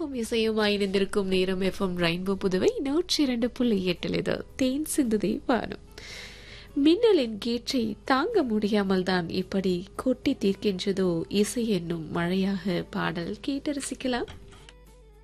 இசையும் இசையுமாய் இணைந்திருக்கும் நேரம் எஃப்எம் ரெயின்போ புதுவை 102.8 இது தேன் சிந்துதே வானம். மின்னலின் கீற்றை தாங்க முடியாமல் தான் இப்படி கொட்டி தீர்க்கின்றதோ இசை என்னும் மழையாக பாடல் கேட்டு ரசிக்கலாம்.